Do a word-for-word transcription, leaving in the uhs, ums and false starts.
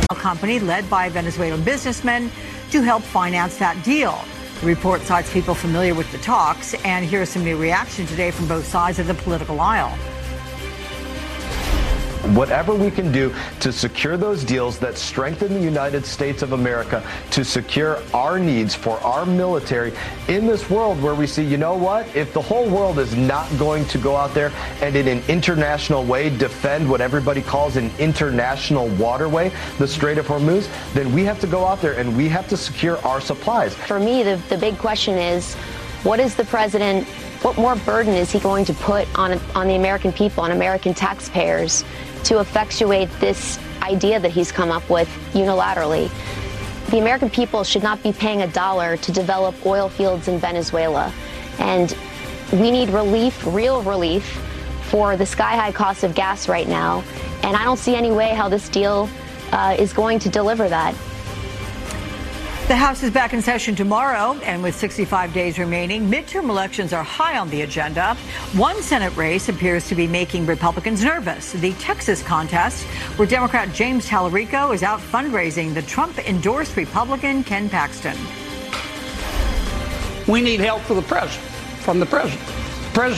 company led by Venezuelan businessmen to help finance that deal. The report cites people familiar with the talks, and here's some new reaction today from both sides of the political aisle. Whatever we can do to secure those deals that strengthen the United States of America, to secure our needs for our military in this world where we see, you know what, if the whole world is not going to go out there and in an international way defend what everybody calls an international waterway, the Strait of Hormuz, then we have to go out there and we have to secure our supplies. For me, the, the big question is, what is the president, what more burden is he going to put on, on the American people, on American taxpayers, to effectuate this idea that he's come up with unilaterally? The American people should not be paying a dollar to develop oil fields in Venezuela. And we need relief, real relief, for the sky-high cost of gas right now. And I don't see any way how this deal uh, is going to deliver that. The House is back in session tomorrow, and with sixty-five days remaining, midterm elections are high on the agenda. One Senate race appears to be making Republicans nervous. The Texas contest, where Democrat James Tallarico is out fundraising the Trump-endorsed Republican Ken Paxton. We need help for the president, from the president.